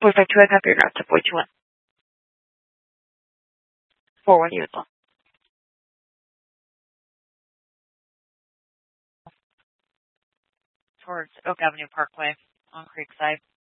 Perfecto, grazie, poi ci vuole. Forward Utah. Towards Oak Avenue Parkway on Creekside.